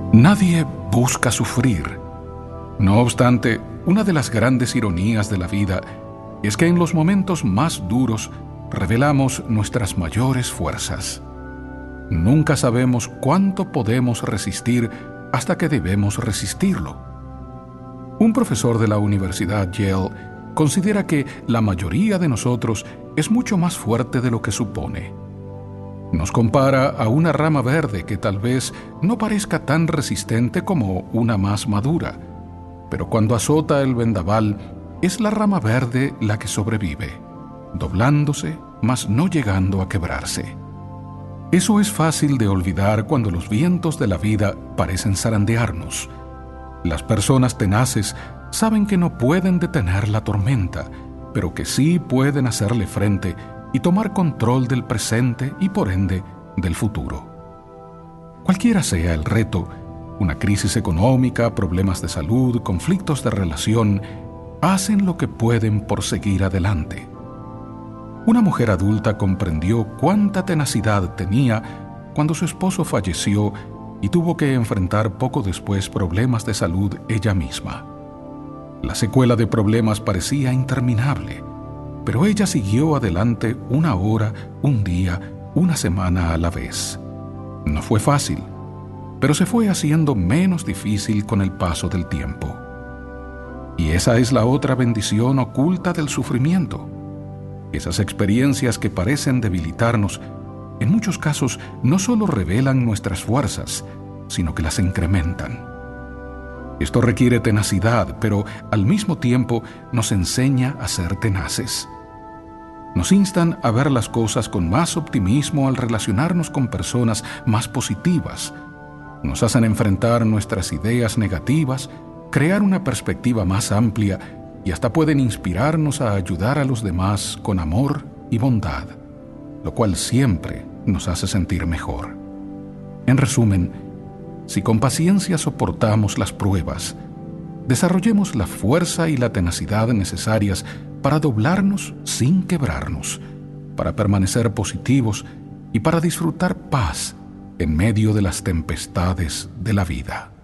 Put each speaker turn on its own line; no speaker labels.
Nadie busca sufrir. No obstante, una de las grandes ironías de la vida es que en los momentos más duros revelamos nuestras mayores fuerzas. Nunca sabemos cuánto podemos resistir hasta que debemos resistirlo. Un profesor de la Universidad Yale considera que la mayoría de nosotros es mucho más fuerte de lo que supone. Nos compara a una rama verde que tal vez no parezca tan resistente como una más madura, pero cuando azota el vendaval, es la rama verde la que sobrevive, doblándose, mas no llegando a quebrarse. Eso es fácil de olvidar cuando los vientos de la vida parecen zarandearnos. Las personas tenaces saben que no pueden detener la tormenta, pero que sí pueden hacerle frente y tomar control del presente y por ende del futuro. Cualquiera sea el reto, una crisis económica, problemas de salud, conflictos de relación, hacen lo que pueden por seguir adelante. Una mujer adulta comprendió cuánta tenacidad tenía cuando su esposo falleció y tuvo que enfrentar poco después problemas de salud ella misma. La secuela de problemas parecía interminable, pero ella siguió adelante una hora, un día, una semana a la vez. No fue fácil, pero se fue haciendo menos difícil con el paso del tiempo. Y esa es la otra bendición oculta del sufrimiento. Esas experiencias que parecen debilitarnos, en muchos casos no solo revelan nuestras fuerzas, sino que las incrementan. Esto requiere tenacidad, pero al mismo tiempo nos enseña a ser tenaces. Nos instan a ver las cosas con más optimismo al relacionarnos con personas más positivas. Nos hacen enfrentar nuestras ideas negativas, crear una perspectiva más amplia y hasta pueden inspirarnos a ayudar a los demás con amor y bondad, lo cual siempre nos hace sentir mejor. En resumen, si con paciencia soportamos las pruebas, desarrollemos la fuerza y la tenacidad necesarias para doblarnos sin quebrarnos, para permanecer positivos y para disfrutar paz en medio de las tempestades de la vida.